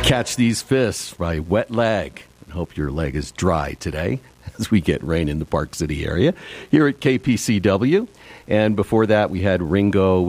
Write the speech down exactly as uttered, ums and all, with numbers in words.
Catch These Fists by Wet Leg. I hope your leg is dry today as we get rain in the Park City area here at K P C W. And before that, we had Ringo